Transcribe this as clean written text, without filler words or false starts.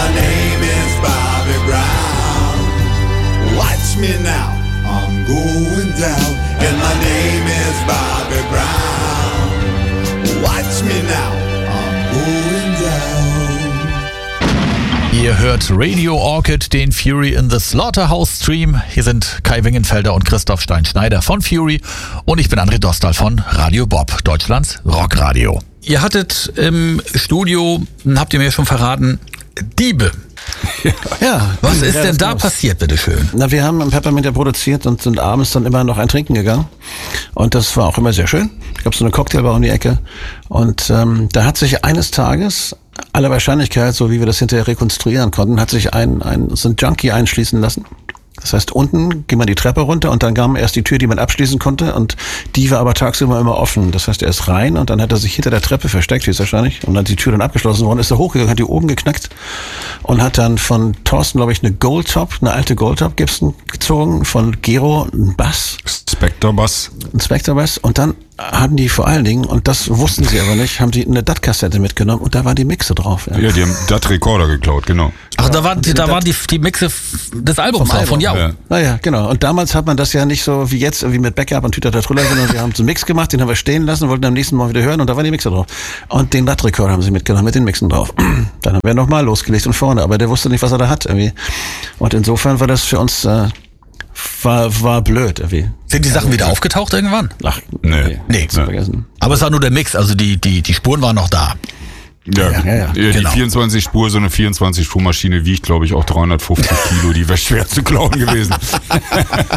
my name is Bobby Brown. Watch me now, I'm going down. And my name is Bobby Brown. Watch me now, I'm going down. Ihr hört Radio Orchid, den Fury in the Slaughterhouse Stream. Hier sind Kai Wingenfelder und Christoph Stein-Schneider von Fury und ich bin André Dostal von Radio Bob, Deutschlands Rockradio. Ihr hattet im Studio, habt ihr mir schon verraten, Diebe. Ja. Was ist denn da passiert, bitteschön? Na, wir haben im Peppermint ja produziert und sind abends dann immer noch ein Trinken gegangen. Und das war auch immer sehr schön. Es gab so eine Cocktailbar um die Ecke. Und da hat sich eines Tages, aller Wahrscheinlichkeit, so wie wir das hinterher rekonstruieren konnten, hat sich so ein Junkie einschließen lassen. Das heißt, unten ging man die Treppe runter und dann kam erst die Tür, die man abschließen konnte und die war aber tagsüber immer offen. Das heißt, er ist rein und dann hat er sich hinter der Treppe versteckt, höchstwahrscheinlich, und dann die Tür dann abgeschlossen worden, ist er hochgegangen, hat die oben geknackt und hat dann von Thorsten, glaube ich, eine alte Goldtop Gibson gezogen, von Gero einen Bass. Spectre Bass Und dann hatten die vor allen Dingen, und das wussten sie aber nicht, haben die eine DAT-Kassette mitgenommen und da war die Mixe drauf. Ja, die haben DAT-Rekorder geklaut, genau. Ach, da waren die Mixe des Albums drauf, von Jau. Ja. Naja, genau. Und damals hat man das ja nicht so wie jetzt, irgendwie mit Backup und Tüter Trüller, sondern wir haben so einen Mix gemacht, den haben wir stehen lassen, wollten am nächsten Mal wieder hören und da war die Mixe drauf. Und den DAT-Rekorder haben sie mitgenommen, mit den Mixen drauf. Dann haben wir nochmal losgelegt und vorne, aber der wusste nicht, was er da hat irgendwie. Und insofern war das für uns... War blöd irgendwie. Sind die Sachen wieder aufgetaucht irgendwann? Ach, Nee. vergessen. Aber es war nur der Mix, also die Spuren waren noch da. Ja, Die genau. 24-Spur, so eine 24-Spur-Maschine wiegt, glaube ich, auch 350 Kilo. Die wäre schwer zu klauen gewesen.